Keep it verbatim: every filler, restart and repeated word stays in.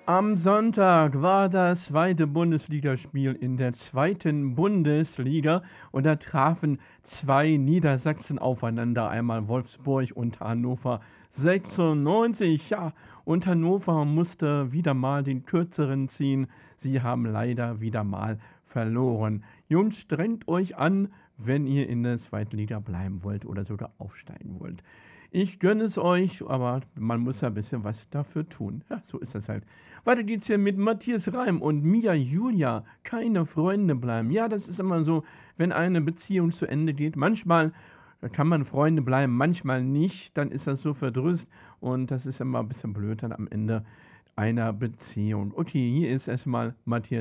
Am Sonntag war das zweite Bundesligaspiel in der zweiten Bundesliga und da trafen zwei Niedersachsen aufeinander, einmal Wolfsburg und Hannover sechsundneunzig. Ja, und Hannover musste wieder mal den Kürzeren ziehen. Sie haben leider wieder mal verloren. Jungs, strengt euch an, wenn ihr in der zweiten Liga bleiben wollt oder sogar aufsteigen wollt. Ich gönne es euch, aber man muss ja ein bisschen was dafür tun. Ja, so ist das halt. Weiter geht's hier mit Matthias Reim und Mia Julia. Keine Freunde bleiben. Ja, das ist immer so, wenn eine Beziehung zu Ende geht. Manchmal kann man Freunde bleiben, manchmal nicht. Dann ist das so verdrüßt und das ist immer ein bisschen blöd dann am Ende einer Beziehung. Okay, hier ist erstmal Matthias.